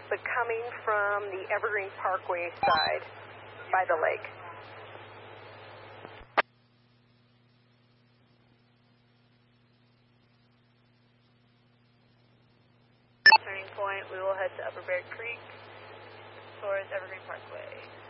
but coming from the Evergreen Parkway side by the lake. Turning point, we will head to Upper Bear Creek towards Evergreen Parkway.